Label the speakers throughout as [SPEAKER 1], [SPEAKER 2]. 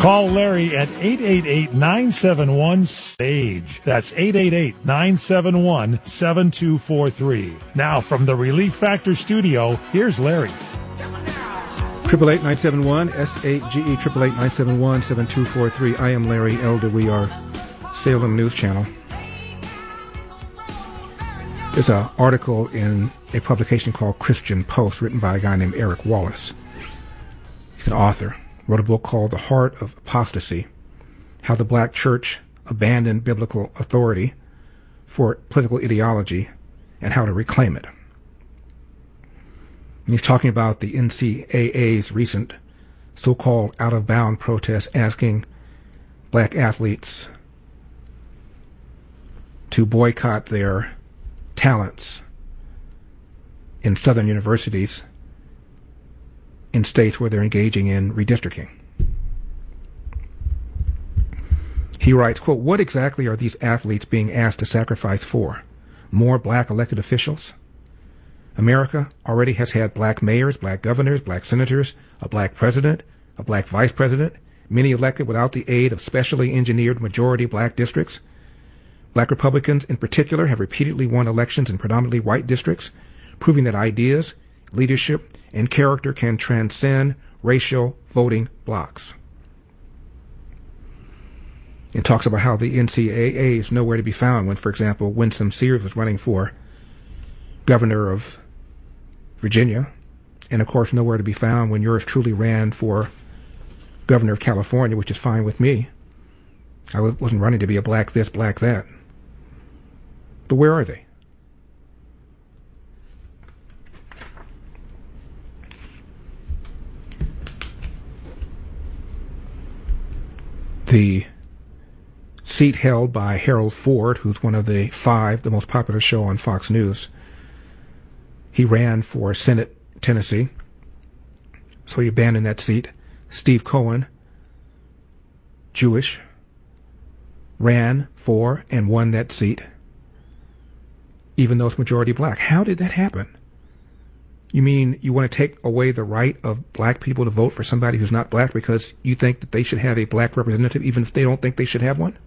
[SPEAKER 1] Call Larry at 888-971-SAGE. That's 888-971-7243. Now, from the Relief Factor studio, here's Larry.
[SPEAKER 2] 888-971-SAGE, 888-971-7243. I am Larry Elder. We are Salem News Channel. There's an article in a publication called Christian Post written by a guy named Eric Wallace. He's an author. Wrote a book called The Heart of Apostasy, How the Black Church Abandoned Biblical Authority for Political Ideology and How to Reclaim it. And he's talking about the NCAA's recent so-called out-of-bound protest asking black athletes to boycott their talents in southern universities in states where they're engaging in redistricting. He writes, quote, "What exactly are these athletes being asked to sacrifice for? More black elected officials? America already has had black mayors, black governors, black senators, a black president, a black vice president, many elected without the aid of specially engineered majority black districts. Black Republicans in particular have repeatedly won elections in predominantly white districts, proving that ideas, leadership, and character can transcend racial voting blocs." It talks about how the NCAA is nowhere to be found when, for example, Winsome Sears was running for governor of Virginia, and of course nowhere to be found when yours truly ran for governor of California, which is fine with me. I wasn't running to be a black this, black that. But where are they? The seat held by Harold Ford, who's one of the five, the most popular show on Fox News. He ran for Senate, Tennessee, so he abandoned that seat. Steve Cohen, Jewish, ran for and won that seat, even though it's majority black. How did that happen? You mean you want to take away the right of black people to vote for somebody who's not black because you think that they should have a black representative even if they don't think they should have one?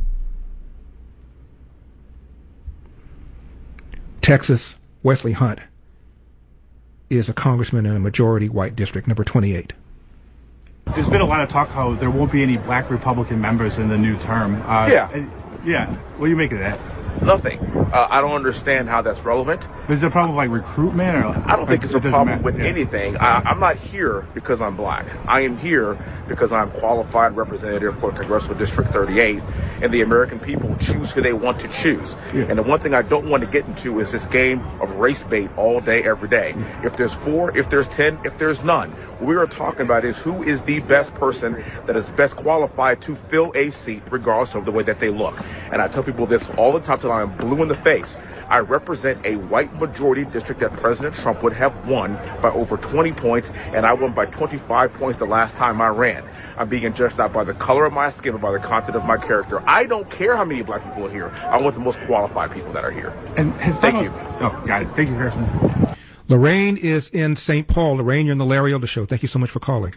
[SPEAKER 2] Texas, Wesley Hunt is a congressman in a majority white district, number 28.
[SPEAKER 3] There's been a lot of talk how there won't be any black Republican members in the new term. Yeah. What do you make of that?
[SPEAKER 4] Nothing. I don't understand how that's relevant.
[SPEAKER 3] Is it a problem like recruitment? Or
[SPEAKER 4] I don't think it's a problem with anything. I'm not here because I'm black. I am here because I'm qualified representative for Congressional District 38, and the American people choose who they want to choose. Yeah. And the one thing I don't want to get into is this game of race bait all day, every day. If there's 4, if there's 10, if there's none, what we are talking about is who is the best person that is best qualified to fill a seat regardless of the way that they look. And I tell people this all the time till I'm blue in the face. I represent a white majority district that President Trump would have won by over 20 points, and I won by 25 points the last time I ran. I'm being judged not by the color of my skin, but by the content of my character. I don't care how many black people are here. I want the most qualified people that are here.
[SPEAKER 3] And
[SPEAKER 4] thank you.
[SPEAKER 3] Oh, got it. Thank you, Harrison.
[SPEAKER 2] Lorraine is in St. Paul. Lorraine, you're in the Larry Elder Show. Thank you so much for calling.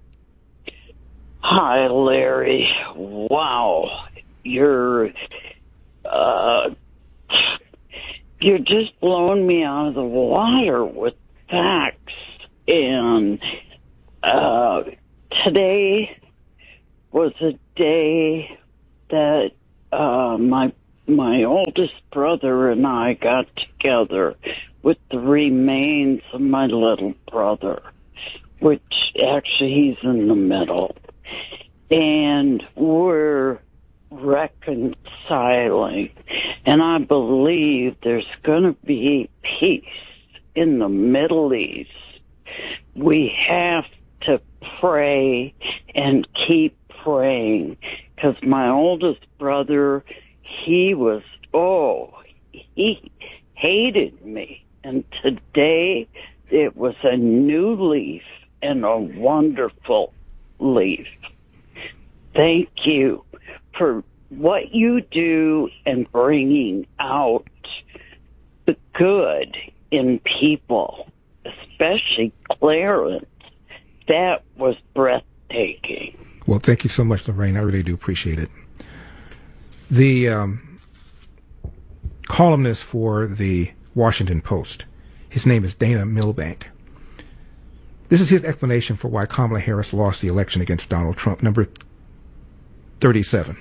[SPEAKER 5] Hi, Larry. Wow. You're just blowing me out of the water with facts. And today was a day that my oldest brother and I got together with the remains of my little brother, which actually he's in the middle. And we're reconciling, and I believe there's going to be peace in the Middle East. We have to pray and keep praying, because my oldest brother, he hated me, and today it was a new leaf and a wonderful leaf. Thank you for what you do and bringing out the good in people, especially Clarence. That was breathtaking.
[SPEAKER 2] Well, thank you so much, Lorraine. I really do appreciate it. The columnist for the Washington Post, his name is Dana Milbank. This is his explanation for why Kamala Harris lost the election against Donald Trump. Number 37.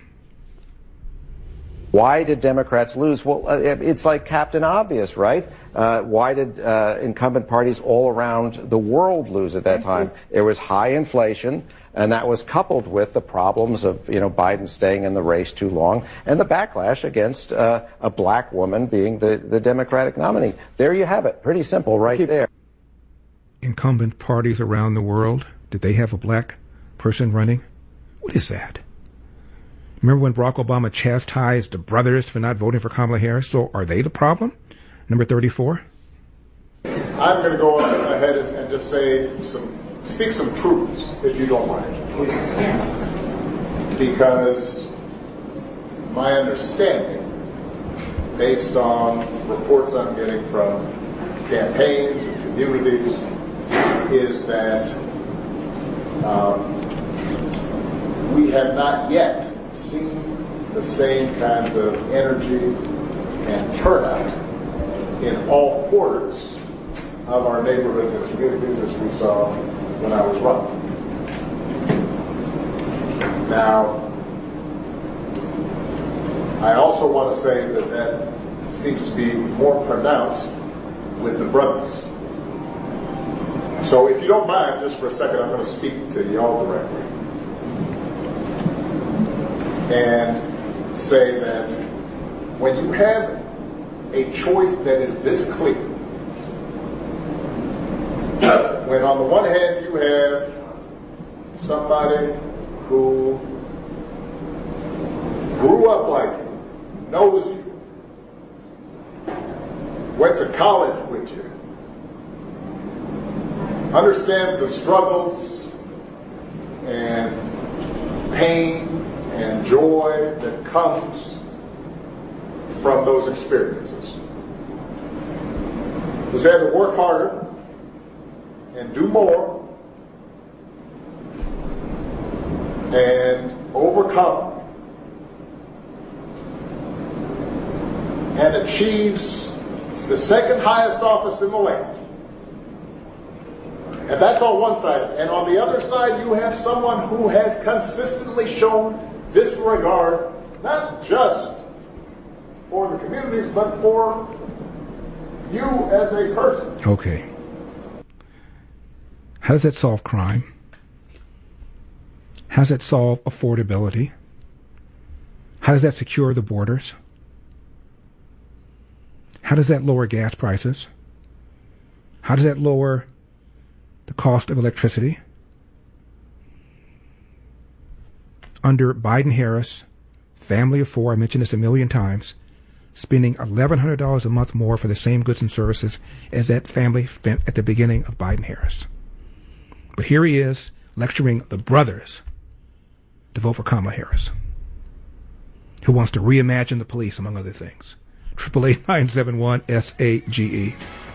[SPEAKER 6] Why did Democrats lose? Well, it's like Captain Obvious, right? Why did incumbent parties all around the world lose at that time? There was high inflation, and that was coupled with the problems of, Biden staying in the race too long and the backlash against a black woman being the Democratic nominee. There you have it. Pretty simple right there.
[SPEAKER 2] Incumbent parties around the world, did they have a black person running? What is that? Remember when Barack Obama chastised the brothers for not voting for Kamala Harris? So are they the problem? Number 34.
[SPEAKER 7] I'm going to go ahead and just speak some truths, if you don't mind. Because my understanding, based on reports I'm getting from campaigns and communities, is that we have not yet seen the same kinds of energy and turnout in all quarters of our neighborhoods and communities as we saw when I was running. Now, I also want to say that seems to be more pronounced with the brothers. So if you don't mind, just for a second, I'm going to speak to y'all directly and say that when you have a choice that is this clear, when on the one hand you have somebody who grew up like you, knows you, went to college with you, understands the struggles and pain and joy that comes from those experiences, who's had to work harder and do more and overcome and achieves the second highest office in the land. And that's on one side. And on the other side, you have someone who has consistently shown disregard, not just for the communities, but for you as a person.
[SPEAKER 2] Okay. How does that solve crime? How does that solve affordability? How does that secure the borders? How does that lower gas prices? How does that lower the cost of electricity? Under Biden-Harris, family of four, I mentioned this a million times, spending $1,100 a month more for the same goods and services as that family spent at the beginning of Biden-Harris. But here he is lecturing the brothers to vote for Kamala Harris, who wants to reimagine the police, among other things. 888-971-SAGE.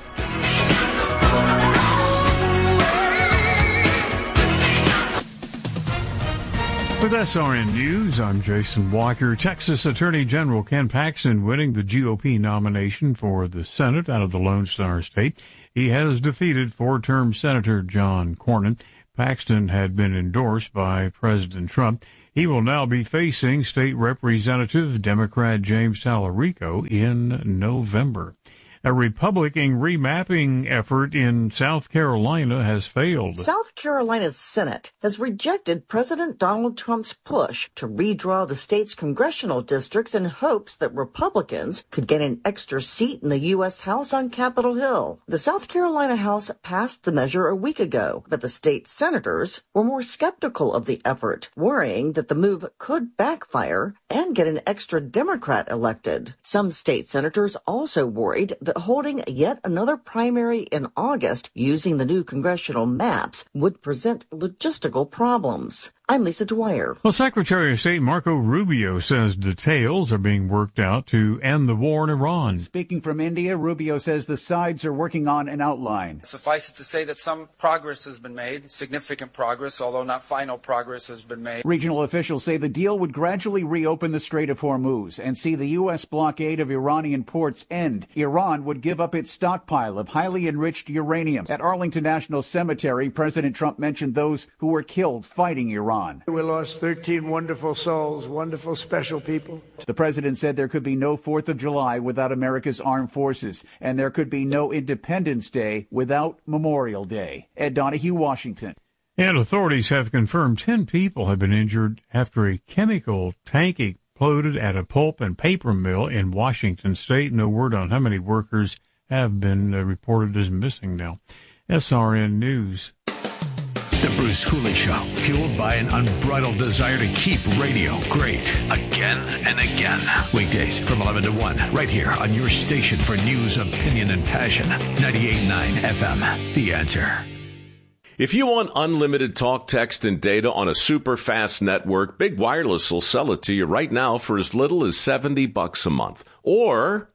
[SPEAKER 8] With SRN News, I'm Jason Walker. Texas Attorney General Ken Paxton winning the GOP nomination for the Senate out of the Lone Star State. He has defeated four-term Senator John Cornyn. Paxton had been endorsed by President Trump. He will now be facing State Representative Democrat James Talarico in November. A Republican remapping effort in South Carolina has failed.
[SPEAKER 9] South Carolina's Senate has rejected President Donald Trump's push to redraw the state's congressional districts in hopes that Republicans could get an extra seat in the U.S. House on Capitol Hill. The South Carolina House passed the measure a week ago, but the state senators were more skeptical of the effort, worrying that the move could backfire and get an extra Democrat elected. Some state senators also worried that holding yet another primary in August using the new congressional maps would present logistical problems. I'm Lisa Dwyer.
[SPEAKER 8] Well, Secretary of State Marco Rubio says details are being worked out to end the war in Iran.
[SPEAKER 10] Speaking from India, Rubio says the sides are working on an outline.
[SPEAKER 11] Suffice it to say that some progress has been made, significant progress, although not final progress has been made.
[SPEAKER 10] Regional officials say the deal would gradually reopen the Strait of Hormuz and see the U.S. blockade of Iranian ports end. Iran would give up its stockpile of highly enriched uranium. At Arlington National Cemetery, President Trump mentioned those who were killed fighting Iran.
[SPEAKER 12] We lost 13 wonderful souls, wonderful, special people.
[SPEAKER 10] The president said there could be no 4th of July without America's armed forces, and there could be no Independence Day without Memorial Day. Ed Donahue, Washington.
[SPEAKER 8] And authorities have confirmed 10 people have been injured after a chemical tank exploded at a pulp and paper mill in Washington state. No word on how many workers have been reported as missing now. SRN News.
[SPEAKER 13] The Bruce Hooley Show, fueled by an unbridled desire to keep radio great. Again and again. Weekdays from 11 to 1, right here on your station for news, opinion, and passion. 98.9 FM, The Answer.
[SPEAKER 14] If you want unlimited talk, text, and data on a super fast network, Big Wireless will sell it to you right now for as little as $70 a month. Or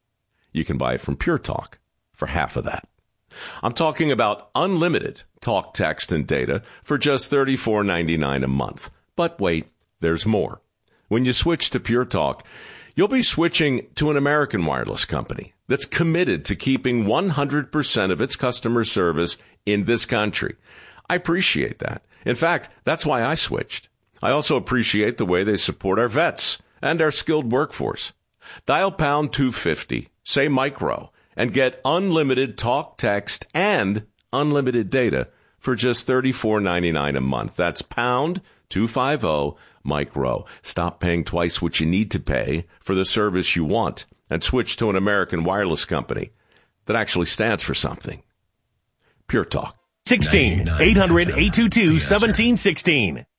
[SPEAKER 14] you can buy it from Pure Talk for half of that. I'm talking about unlimited talk, text, and data for just $34.99 a month. But wait, there's more. When you switch to Pure Talk, you'll be switching to an American wireless company that's committed to keeping 100% of its customer service in this country. I appreciate that. In fact, that's why I switched. I also appreciate the way they support our vets and our skilled workforce. Dial pound 250, say micro, and get unlimited talk, text, and unlimited data for just $34.99 a month. That's pound 250 micro. Stop paying twice what you need to pay for the service you want and switch to an American wireless company that actually stands for something. Pure Talk.
[SPEAKER 15] 800-822-1716.